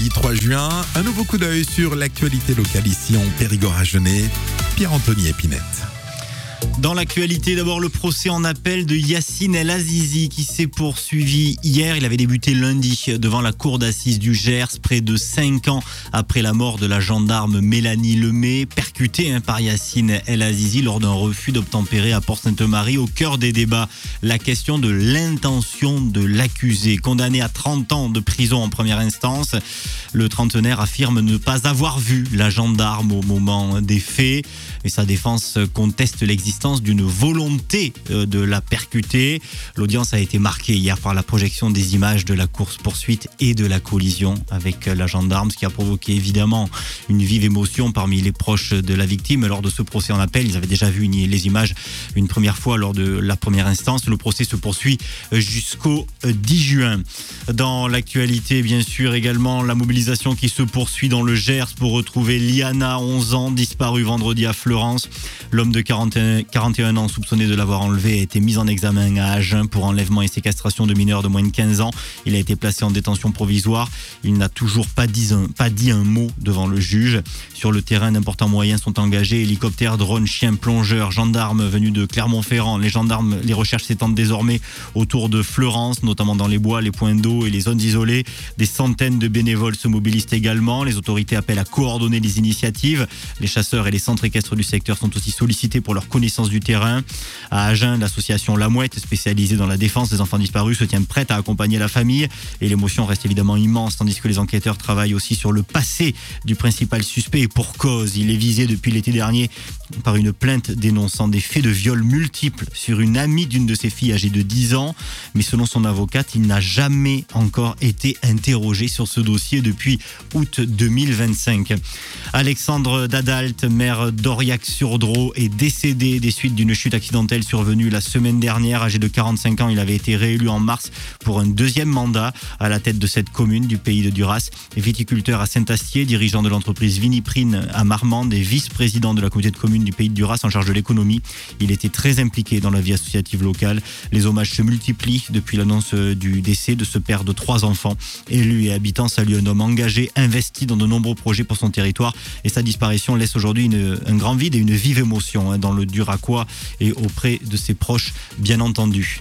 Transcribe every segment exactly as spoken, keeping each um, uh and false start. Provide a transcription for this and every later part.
mercredi trois juin. Un nouveau coup d'œil sur l'actualité locale ici en Périgord-Agenais. Pierre-Anthony Épinette. Dans l'actualité, d'abord le procès en appel de Yacine El Azizi qui s'est poursuivi hier. Il avait débuté lundi devant la cour d'assises du Gers, près de cinq ans après la mort de la gendarme Mélanie Lemay, percutée hein, par Yacine El Azizi lors d'un refus d'obtempérer à Port-Sainte-Marie. Au cœur des débats, la question de l'intention de l'accusé. Condamné à trente ans de prison en première instance, le trentenaire affirme ne pas avoir vu la gendarme au moment des faits. Et sa défense conteste l'existence d'une volonté de la percuter. L'audience a été marquée hier par la projection des images de la course-poursuite et de la collision avec la gendarme, ce qui a provoqué évidemment une vive émotion parmi les proches de la victime. Lors de ce procès en appel, ils avaient déjà vu les images une première fois lors de la première instance. Le procès se poursuit jusqu'au dix juin. Dans l'actualité, bien sûr, également la mobilisation qui se poursuit dans le Gers pour retrouver Liana, onze ans, disparue vendredi à Fleurance. L'homme de quarante et un ans soupçonné de l'avoir enlevé a été mis en examen à Agen pour enlèvement et séquestration de mineurs de moins de quinze ans. Il a été placé en détention provisoire. Il n'a toujours pas dit un, pas dit un mot devant le juge. Sur le terrain, d'importants moyens sont engagés. Hélicoptères, drones, chiens, plongeurs, gendarmes venus de Clermont-Ferrand. Les gendarmes, les recherches s'étendent désormais autour de Fleurance, notamment dans les bois, les points d'eau et les zones isolées. Des centaines de bénévoles se mobilisent également. Les autorités appellent à coordonner les initiatives. Les chasseurs et les centres équestres du secteur sont aussi sollicités pour leur connaissance du terrain. À Agen, l'association La Mouette, spécialisée dans la défense des enfants disparus, se tient prête à accompagner la famille. Et l'émotion reste évidemment immense, tandis que les enquêteurs travaillent aussi sur le passé du principal suspect. Et pour cause, il est visé depuis l'été dernier par une plainte dénonçant des faits de viol multiples sur une amie d'une de ses filles âgée de dix ans. Mais selon son avocate, il n'a jamais encore été interrogé sur ce dossier depuis août deux mille vingt-cinq. Alexandre Dadalt, maire d'Aurillac-sur-Dros, est décédé des suites d'une chute accidentelle survenue la semaine dernière. Âgé de quarante-cinq ans, il avait été réélu en mars pour un deuxième mandat à la tête de cette commune du pays de Duras. Viticulteur à Saint-Astier, dirigeant de l'entreprise Viniprine à Marmande et vice-président de la communauté de communes du pays de Duras en charge de l'économie. Il était très impliqué dans la vie associative locale. Les hommages se multiplient depuis l'annonce du décès de ce père de trois enfants. Élus et habitants saluent un homme engagé, investi dans de nombreux projets pour son territoire. Et sa disparition laisse aujourd'hui une, un grand vide et une vive émotion hein, dans le Duracois et auprès de ses proches, bien entendu.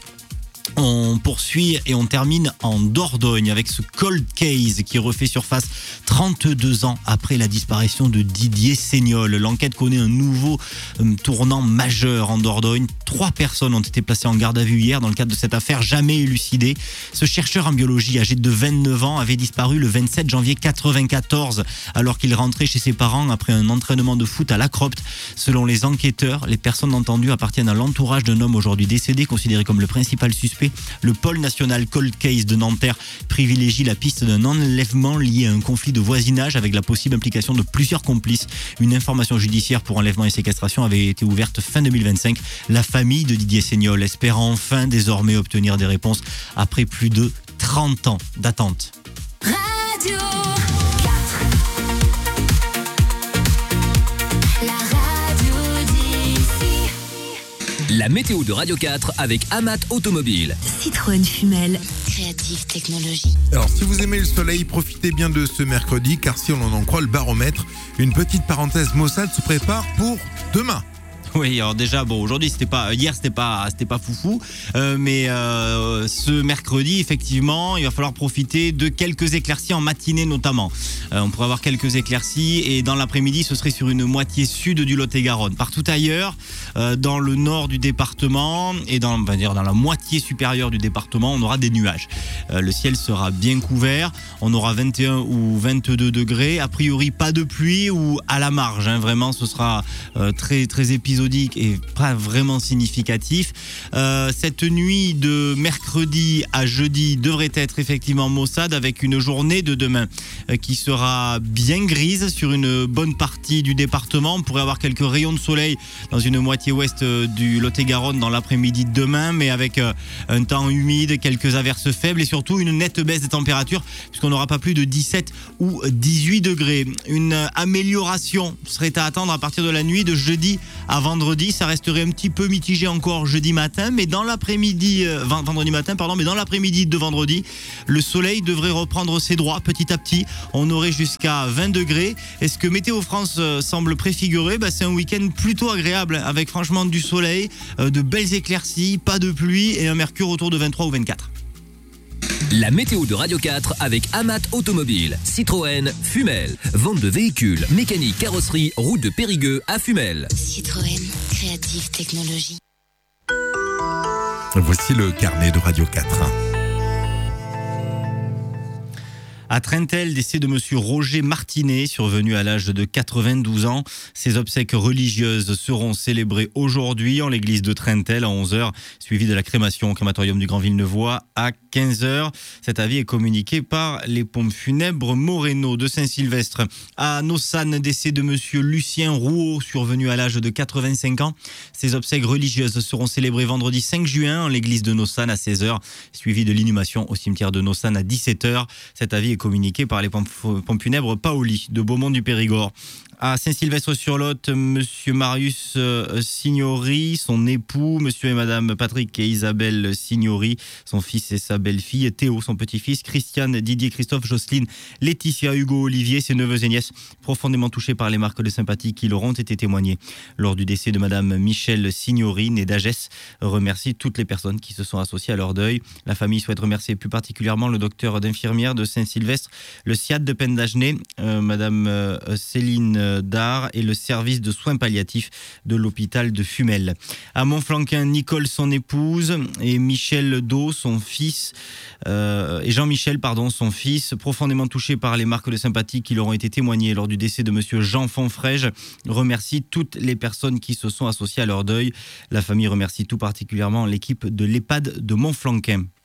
On poursuit et on termine en Dordogne avec ce cold case qui refait surface trente-deux ans après la disparition de Didier Seignol. L'enquête connaît un nouveau euh, tournant majeur en Dordogne. Trois personnes ont été placées en garde à vue hier dans le cadre de cette affaire jamais élucidée. Ce chercheur en biologie âgé de vingt-neuf ans avait disparu le vingt-sept janvier quatre-vingt-quatorze alors qu'il rentrait chez ses parents après un entraînement de foot à l'Acropte. Selon les enquêteurs, les personnes entendues appartiennent à l'entourage d'un homme aujourd'hui décédé, considéré comme le principal suspect. Le pôle national Cold Case de Nanterre privilégie la piste d'un enlèvement lié à un conflit de voisinage avec la possible implication de plusieurs complices. Une information judiciaire pour enlèvement et séquestration avait été ouverte fin deux mille vingt-cinq. La famille de Didier Seignol espère enfin désormais obtenir des réponses après plus de trente ans d'attente. Radio La météo de Radio quatre avec Amat Automobile. Citroën Fumel. Creative Technologies. Alors si vous aimez le soleil, profitez bien de ce mercredi, car si on en croit le baromètre, une petite parenthèse maussade se prépare pour demain. Oui, alors déjà, bon, aujourd'hui, c'était pas, hier, c'était pas, c'était pas foufou, euh, mais euh, ce mercredi, effectivement, il va falloir profiter de quelques éclaircies en matinée notamment. Euh, on pourrait avoir quelques éclaircies et dans l'après-midi, ce serait sur une moitié sud du Lot-et-Garonne. Partout ailleurs, euh, dans le nord du département et dans, on va dire, dans la moitié supérieure du département, on aura des nuages. Euh, le ciel sera bien couvert, on aura vingt et un ou vingt-deux degrés, a priori pas de pluie ou à la marge, hein, vraiment, ce sera euh, très, très épisodique et pas vraiment significatif. Euh, cette nuit de mercredi à jeudi devrait être effectivement maussade avec une journée de demain euh, qui sera bien grise sur une bonne partie du département. On pourrait avoir quelques rayons de soleil dans une moitié ouest euh, du Lot-et-Garonne dans l'après-midi de demain, mais avec euh, un temps humide, quelques averses faibles et surtout une nette baisse des températures puisqu'on n'aura pas plus de dix-sept ou dix-huit degrés. Une amélioration serait à attendre à partir de la nuit de jeudi à vendredi vendredi. Ça resterait un petit peu mitigé encore jeudi matin, mais dans l'après-midi, euh, vendredi matin, pardon, mais dans l'après-midi de vendredi, le soleil devrait reprendre ses droits petit à petit. On aurait jusqu'à vingt degrés. Et ce que Météo France euh, semble préfigurer, bah, c'est un week-end plutôt agréable avec franchement du soleil, euh, de belles éclaircies, pas de pluie et un mercure autour de vingt-trois ou vingt-quatre. La météo de Radio quatre avec Amat Automobile. Citroën, Fumel. Vente de véhicules, mécanique, carrosserie, route de Périgueux à Fumel. Citroën, créative technologie. Voici le carnet de Radio quatre. À Trentel, décès de monsieur Roger Martinet, survenu à l'âge de quatre-vingt-douze ans. Ses obsèques religieuses seront célébrées aujourd'hui en l'église de Trentel à onze heures, suivi de la crémation au crématorium du Grand Villeneuvois à quinze heures. Cet avis est communiqué par les pompes funèbres Moreno de Saint-Sylvestre. À Nossane, décès de monsieur Lucien Rouault, survenu à l'âge de quatre-vingt-cinq ans. Ses obsèques religieuses seront célébrées vendredi cinq juin en l'église de Nossane à seize heures, suivi de l'inhumation au cimetière de Nossane à dix-sept heures. Cet avis est communiqué par les pompes funèbres Paoli de Beaumont du Périgord. À Saint-Sylvestre-sur-Lot, monsieur Marius Signori, son époux, monsieur et madame Patrick et Isabelle Signori, son fils et sa belle-fille, Théo, son petit-fils, Christiane, Didier, Christophe, Jocelyne, Laetitia, Hugo, Olivier, ses neveux et nièces, profondément touchés par les marques de sympathie qui leur ont été témoignées lors du décès de madame Michel Signori, née d'Agès, remercie toutes les personnes qui se sont associées à leur deuil. La famille souhaite remercier plus particulièrement le docteur d'infirmière de Saint-Sylvestre, le S I A D de Pendagenet, euh, madame euh, Céline d'Art et le service de soins palliatifs de l'hôpital de Fumel. À Montflanquin, Nicole, son épouse, et Michel Do, son fils, euh, et Jean-Michel, pardon, son fils, profondément touchés par les marques de sympathie qui leur ont été témoignées lors du décès de monsieur Jean Fonfrège, remercie toutes les personnes qui se sont associées à leur deuil. La famille remercie tout particulièrement l'équipe de l'EHPAD de Montflanquin.